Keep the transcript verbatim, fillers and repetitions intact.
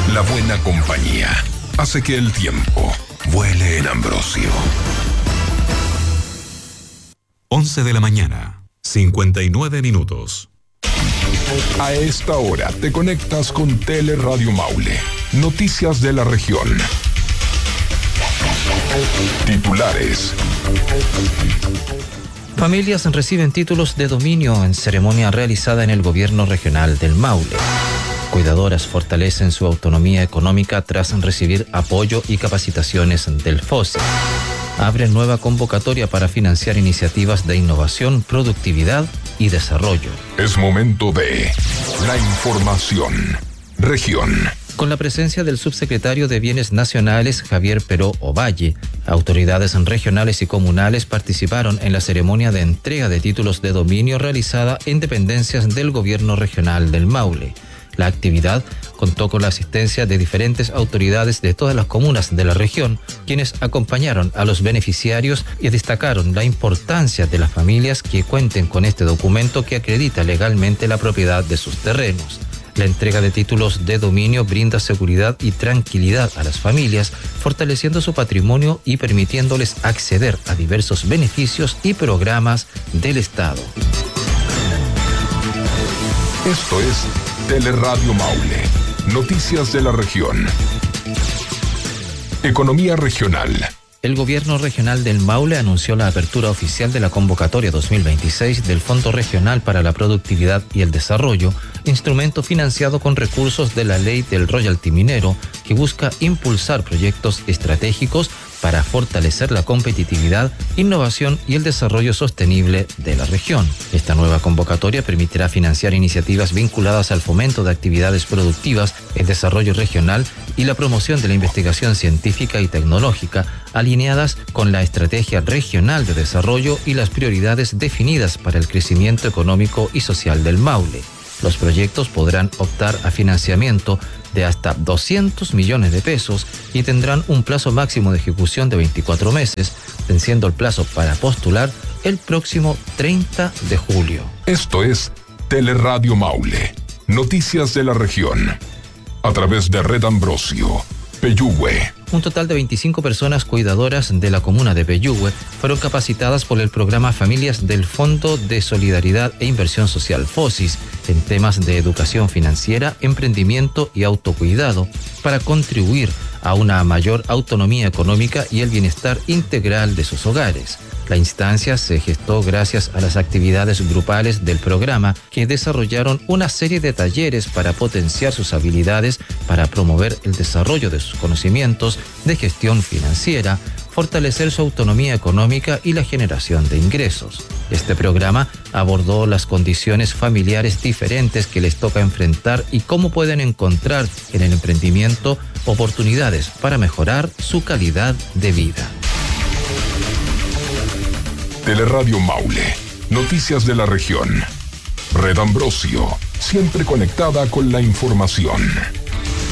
La buena compañía hace que el tiempo vuele en Ambrosio. once de la mañana, cincuenta y nueve minutos. A esta hora te conectas con Teleradio Maule. Noticias de la región. Titulares. Familias reciben títulos de dominio en ceremonia realizada en el gobierno regional del Maule. Cuidadoras fortalecen su autonomía económica tras recibir apoyo y capacitaciones del F O S. Abren nueva convocatoria para financiar iniciativas de innovación, productividad y desarrollo. Es momento de la información. Región. Con la presencia del subsecretario de Bienes Nacionales, Javier Peró Ovalle, autoridades regionales y comunales participaron en la ceremonia de entrega de títulos de dominio realizada en dependencias del gobierno regional del Maule. La actividad contó con la asistencia de diferentes autoridades de todas las comunas de la región, quienes acompañaron a los beneficiarios y destacaron la importancia de las familias que cuenten con este documento que acredita legalmente la propiedad de sus terrenos. La entrega de títulos de dominio brinda seguridad y tranquilidad a las familias, fortaleciendo su patrimonio y permitiéndoles acceder a diversos beneficios y programas del Estado. Esto es Teleradio Maule. Noticias de la región. Economía regional. El gobierno regional del Maule anunció la apertura oficial de la convocatoria dos mil veintiséis del Fondo Regional para la Productividad y el Desarrollo, instrumento financiado con recursos de la Ley del Royalty Minero, que busca impulsar proyectos estratégicos para fortalecer la competitividad, innovación y el desarrollo sostenible de la región. Esta nueva convocatoria permitirá financiar iniciativas vinculadas al fomento de actividades productivas, el desarrollo regional y la promoción de la investigación científica y tecnológica, alineadas con la Estrategia Regional de Desarrollo y las prioridades definidas para el crecimiento económico y social del Maule. Los proyectos podrán optar a financiamiento de hasta doscientos millones de pesos y tendrán un plazo máximo de ejecución de veinticuatro meses, venciendo el plazo para postular el próximo treinta de julio. Esto es Teleradio Maule. Noticias de la región. A través de Red Ambrosio. Peyúgue. Un total de veinticinco personas cuidadoras de la comuna de Peyúgue fueron capacitadas por el programa Familias del Fondo de Solidaridad e Inversión Social FOSIS en temas de educación financiera, emprendimiento y autocuidado para contribuir a una mayor autonomía económica y el bienestar integral de sus hogares. La instancia se gestó gracias a las actividades grupales del programa, que desarrollaron una serie de talleres para potenciar sus habilidades, para promover el desarrollo de sus conocimientos de gestión financiera, fortalecer su autonomía económica y la generación de ingresos. Este programa abordó las condiciones familiares diferentes que les toca enfrentar y cómo pueden encontrar en el emprendimiento oportunidades para mejorar su calidad de vida. Teleradio Maule. Noticias de la región. Red Ambrosio. Siempre conectada con la información.